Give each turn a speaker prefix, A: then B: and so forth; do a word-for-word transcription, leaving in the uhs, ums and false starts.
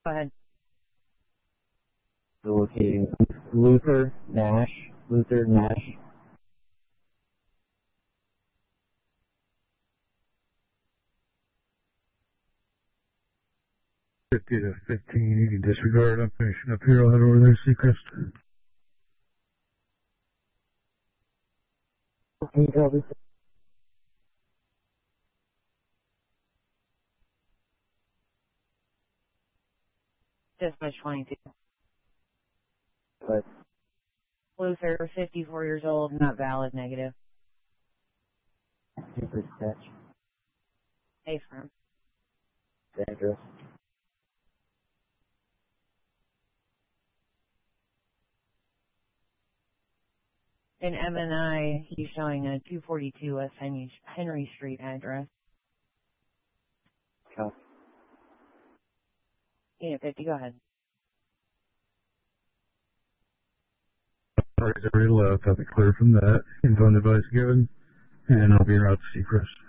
A: Go ahead.
B: So locating Luther, Nash, Luther, Nash.
C: fifty to fifteen, you can disregard. I'm finishing up here. I'll head over there, Seacrest.
B: Can you copy?
A: Dispatch twenty-two.
B: What?
A: Luther, fifty-four years old, not valid, negative.
B: Super sketch.
A: A firm.
B: Address.
A: In M and I, he's showing a two forty-two West Henry, Henry Street address.
B: Copy.
A: Unit fifty, go ahead.
C: Alright, everybody left. I'll be clear from that. Info and advice given, and I'll be en route to Seacrest.